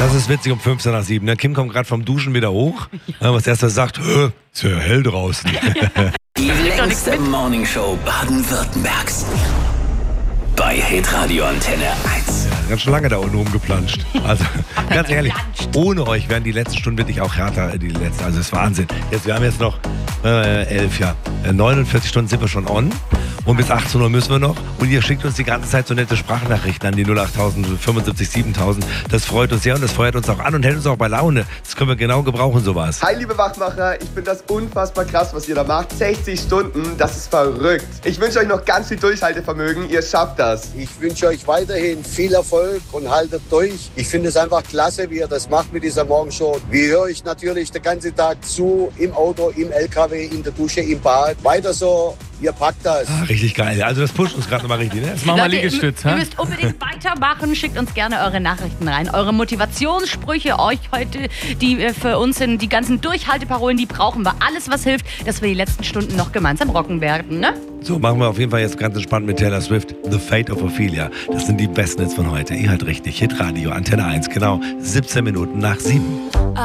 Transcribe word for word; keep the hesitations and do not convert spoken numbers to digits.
Das ist witzig um fünfzehn nach sieben. Ne? Kim kommt gerade vom Duschen wieder hoch. Ja. Was erst sagt, ist ja hell draußen. Die längste Morningshow Baden-Württembergs. Bei Hitradio Antenne eins. Ja, ganz schön lange da unten rumgeplanscht. Also ganz ehrlich, ohne euch wären die letzten Stunden wirklich auch härter. Die letzten, also das ist Wahnsinn. Jetzt, wir haben jetzt noch äh, elf, ja. neunundvierzig Stunden sind wir schon on. Und bis achtzehn Uhr müssen wir noch. Und ihr schickt uns die ganze Zeit so nette Sprachnachrichten an die null acht null null fünfundsiebzig siebentausend. Das freut uns sehr und das feuert uns auch an und hält uns auch bei Laune. Das können wir genau gebrauchen, sowas. Hi, liebe Wachmacher. Ich finde das unfassbar krass, was ihr da macht. sechzig Stunden, das ist verrückt. Ich wünsche euch noch ganz viel Durchhaltevermögen. Ihr schafft das. Ich wünsche euch weiterhin viel Erfolg und haltet durch. Ich finde es einfach klasse, wie ihr das macht mit dieser Morgenshow. Wir hören euch natürlich den ganzen Tag zu, im Auto, im L K W, in der Dusche, im Bad. Weiter so. Ihr packt das. Ah, richtig geil. Also das pusht uns gerade nochmal richtig, ne? Jetzt machen wir Liegestütz, Ihr müsst unbedingt weitermachen. Schickt uns gerne eure Nachrichten rein. Eure Motivationssprüche euch heute, die für uns sind, die ganzen Durchhalteparolen, die brauchen wir. Alles, was hilft, dass wir die letzten Stunden noch gemeinsam rocken werden, ne? So, machen wir auf jeden Fall jetzt ganz entspannt mit Taylor Swift. The Fate of Ophelia. Das sind die besten Hits von heute. Ihr hört richtig. Hitradio, Antenne eins, genau siebzehn Minuten nach sieben.